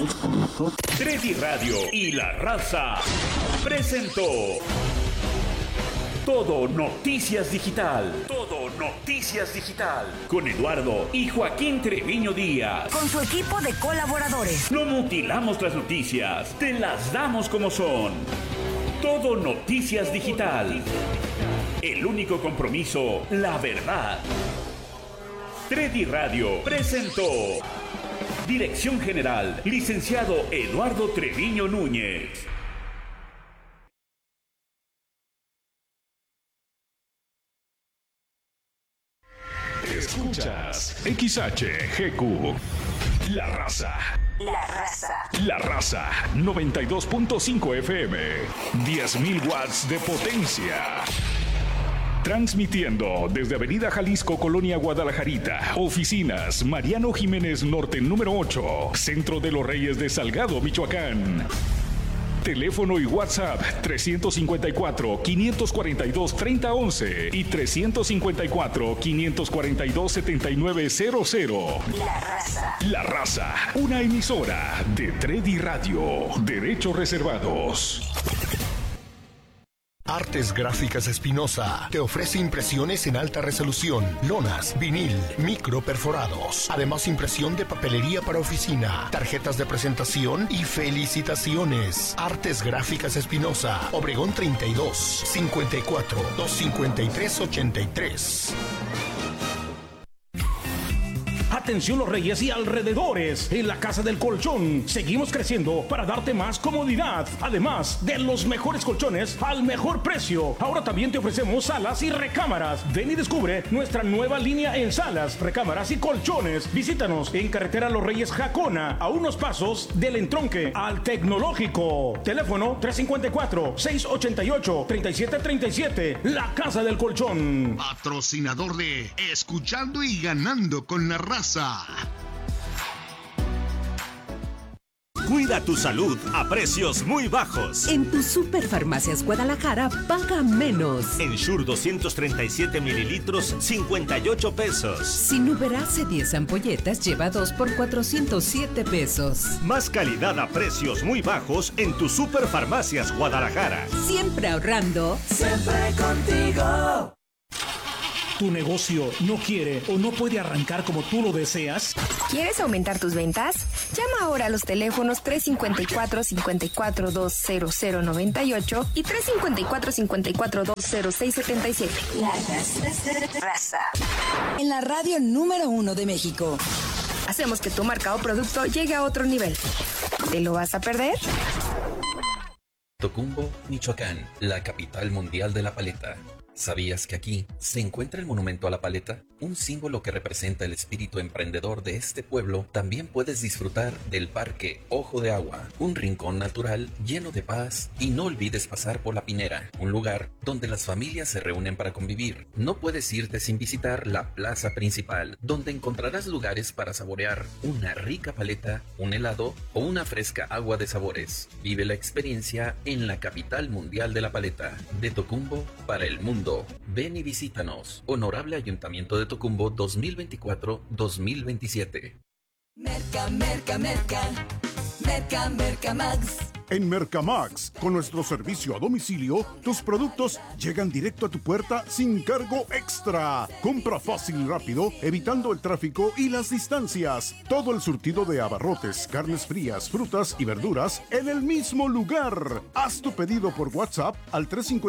Tredi Radio y La Raza presentó Todo Noticias Digital. Todo Noticias Digital. Con Eduardo y Joaquín Treviño Díaz. Con su equipo de colaboradores. No mutilamos las noticias, te las damos como son. Todo Noticias Digital. El único compromiso, la verdad. Tredi Radio presentó. Dirección General, licenciado Eduardo Treviño Núñez. Escuchas XHGQ. La Raza. La Raza. La Raza 92.5 FM. 10.000 watts de potencia. Transmitiendo desde Avenida Jalisco, Colonia Guadalajarita. Oficinas Mariano Jiménez Norte número 8. Centro de los Reyes de Salgado, Michoacán. Teléfono y WhatsApp 354-542-3011 y 354-542-7900. La Raza. La Raza, una emisora de Tredi Radio. Derechos reservados. Artes Gráficas Espinosa te ofrece impresiones en alta resolución, lonas, vinil, micro perforados. Además, impresión de papelería para oficina, tarjetas de presentación y felicitaciones. Artes Gráficas Espinosa, Obregón 32, 54 253 83. Atención los Reyes y alrededores, en la Casa del Colchón seguimos creciendo para darte más comodidad, además de los mejores colchones al mejor precio. Ahora también te ofrecemos salas y recámaras. Ven y descubre nuestra nueva línea en salas, recámaras y colchones. Visítanos en Carretera Los Reyes Jacona, a unos pasos del entronque al Tecnológico. Teléfono 354-688-3737. La Casa del Colchón. Patrocinador de Escuchando y Ganando con La Raza. Cuida tu salud a precios muy bajos. En tu Superfarmacias Guadalajara paga menos. Ensure 237 mililitros, 58 pesos. Sinuberase 10 ampolletas lleva 2 por 407 pesos. Más calidad a precios muy bajos en tu Superfarmacias Guadalajara. Siempre ahorrando. Siempre contigo. ¿Tu negocio no quiere o no puede arrancar como tú lo deseas? ¿Quieres aumentar tus ventas? Llama ahora a los teléfonos 354-5420098 y 354-5420677. La Raza. En la radio número 1 de México. Hacemos que tu marca o producto llegue a otro nivel. ¿Te lo vas a perder? Tocumbo, Michoacán, la capital mundial de la paleta. ¿Sabías que aquí se encuentra el monumento a la paleta? Un símbolo que representa el espíritu emprendedor de este pueblo. También puedes disfrutar del Parque Ojo de Agua, un rincón natural lleno de paz, y no olvides pasar por La Pinera, un lugar donde las familias se reúnen para convivir. No puedes irte sin visitar la plaza principal, donde encontrarás lugares para saborear una rica paleta, un helado o una fresca agua de sabores. Vive la experiencia en la capital mundial de la paleta, de Tocumbo para el mundo. Ven y visítanos. Honorable Ayuntamiento de Tocumbo 2024-2027. Merca Max. En Mercamax, con nuestro servicio a domicilio, tus productos llegan directo a tu puerta sin cargo extra. Compra fácil y rápido, evitando el tráfico y las distancias. Todo el surtido de abarrotes, carnes frías, frutas y verduras en el mismo lugar. Haz tu pedido por WhatsApp al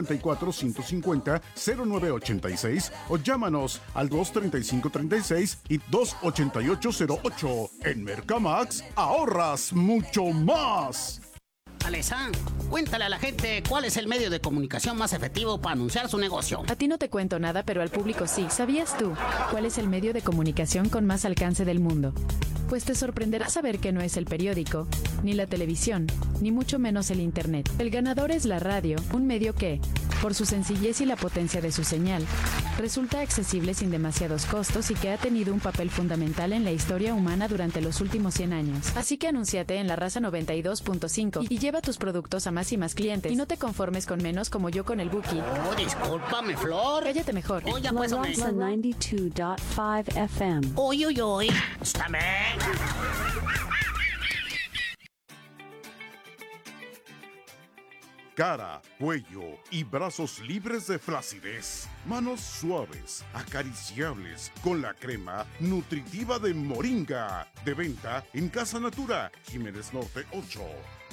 354-150-0986 o llámanos al 235-36 y 288-08. En Mercamax, ahorras mucho más. Alessandro, cuéntale a la gente cuál es el medio de comunicación más efectivo para anunciar su negocio. A ti no te cuento nada, pero al público sí. ¿Sabías tú cuál es el medio de comunicación con más alcance del mundo? Pues te sorprenderá saber que no es el periódico, ni la televisión, ni mucho menos el internet. El ganador es la radio, un medio que, por su sencillez y la potencia de su señal, resulta accesible sin demasiados costos y que ha tenido un papel fundamental en la historia humana durante los últimos 100 años. Así que anúnciate en La Raza 92.5 y lleva tus productos a más y más clientes. Y no te conformes con menos como yo con el Buki. Oh, discúlpame, Flor. Cállate mejor. Oye, pues, La Raza 92.5 FM. Uy, está bien. cara, cuello y brazos libres de flacidez. Manos suaves, acariciables, con la crema nutritiva de Moringa. De venta en Casa Natura, Jiménez Norte 8.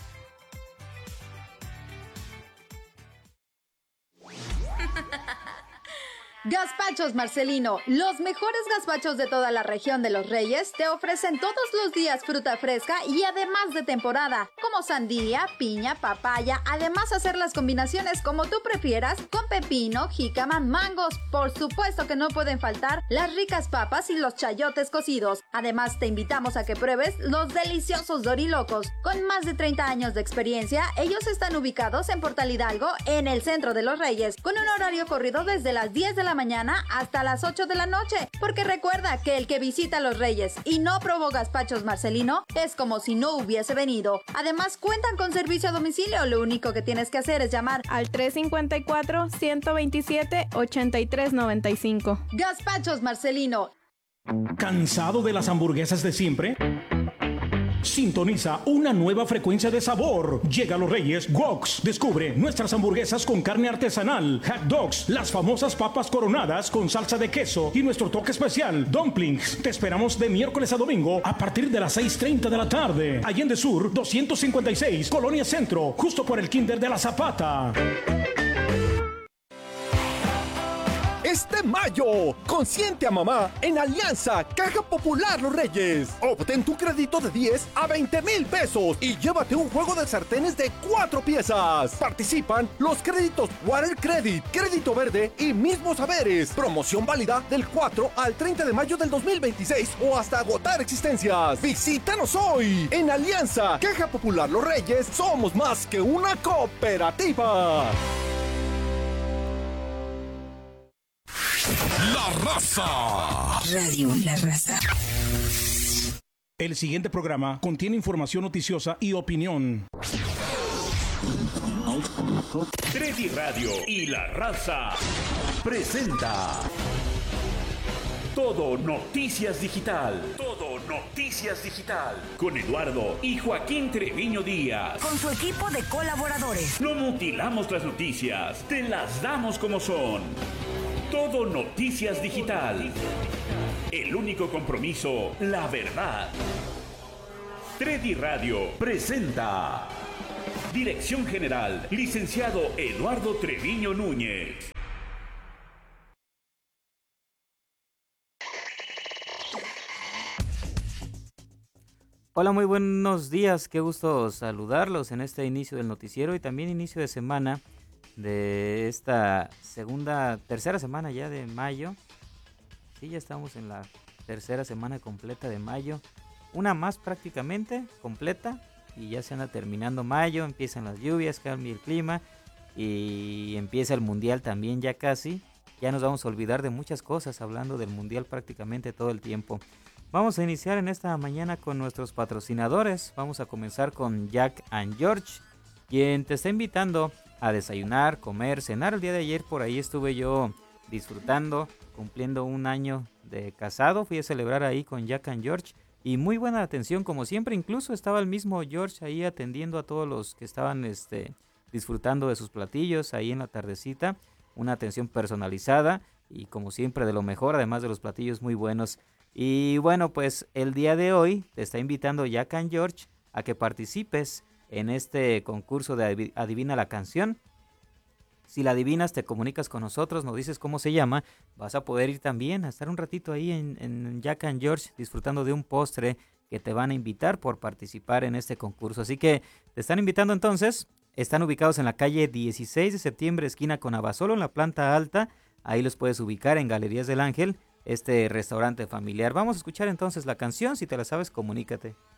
Gazpachos Marcelino, los mejores gazpachos de toda la región de Los Reyes, te ofrecen todos los días fruta fresca y además de temporada, como sandía, piña, papaya, además hacer las combinaciones como tú prefieras, con pepino, jícama, mangos. Por supuesto que no pueden faltar las ricas papas y los chayotes cocidos. Además te invitamos a que pruebes los deliciosos dorilocos. Con más de 30 años de experiencia, ellos están ubicados en Portal Hidalgo, en el centro de Los Reyes, con un horario corrido desde las 10 de la mañana hasta las 8 de la noche, porque recuerda que el que visita Los Reyes y no probó gazpachos Marcelino es como si no hubiese venido. Además cuentan con servicio a domicilio, lo único que tienes que hacer es llamar al 354-127-8395. Gazpachos Marcelino. ¿Cansado de las hamburguesas de siempre? Sintoniza una nueva frecuencia de sabor. Llega a Los Reyes Woks. Descubre nuestras hamburguesas con carne artesanal, hot dogs, las famosas papas coronadas con salsa de queso y nuestro toque especial, dumplings. Te esperamos de miércoles a domingo a partir de las 6:30 de la tarde. Allende Sur 256, Colonia Centro, justo por el Kinder de la Zapata. Este mayo, consiente a mamá en Alianza Caja Popular Los Reyes. Obtén tu crédito de 10 a 20,000 pesos y llévate un juego de sartenes de 4 piezas. Participan los créditos Water Credit, Crédito Verde y Mismos Saberes. Promoción válida del 4 al 30 de mayo del 2026 o hasta agotar existencias. Visítanos hoy. En Alianza Caja Popular Los Reyes somos más que una cooperativa. La Raza. Radio La Raza. El siguiente programa contiene información noticiosa y opinión. Treddy Radio y La Raza presenta Todo Noticias Digital. Todo Noticias Digital. Con Eduardo y Joaquín Treviño Díaz. Con su equipo de colaboradores. No mutilamos las noticias, te las damos como son. Todo Noticias Digital. El único compromiso, la verdad. Treddy Radio presenta. Dirección General, licenciado Eduardo Treviño Núñez. Hola, muy buenos días, qué gusto saludarlos en este inicio del noticiero y también inicio de semana de esta tercera semana ya de mayo. Sí, ya estamos en la tercera semana completa de mayo, una más prácticamente completa y ya se anda terminando mayo, empiezan las lluvias, cambia el clima y empieza el mundial también ya casi. Ya nos vamos a olvidar de muchas cosas hablando del mundial prácticamente todo el tiempo. Vamos a iniciar en esta mañana con nuestros patrocinadores. Vamos a comenzar con Jack and George, quien te está invitando a desayunar, comer, cenar. El día de ayer por ahí estuve yo disfrutando, cumpliendo un año de casado. Fui a celebrar ahí con Jack and George y muy buena atención como siempre. Incluso estaba el mismo George ahí atendiendo a todos los que estaban disfrutando de sus platillos ahí en la tardecita. Una atención personalizada y como siempre de lo mejor, además de los platillos muy buenos. Y bueno, pues el día de hoy te está invitando Jack and George a que participes en este concurso de Adivina la Canción. Si la adivinas, te comunicas con nosotros, nos dices cómo se llama, vas a poder ir también a estar un ratito ahí en Jack and George disfrutando de un postre que te van a invitar por participar en este concurso. Así que te están invitando entonces, están ubicados en la calle 16 de septiembre, esquina con Abasolo, en la planta alta. Ahí los puedes ubicar en Galerías del Ángel, este restaurante familiar. Vamos a escuchar entonces la canción, si te la sabes, comunícate.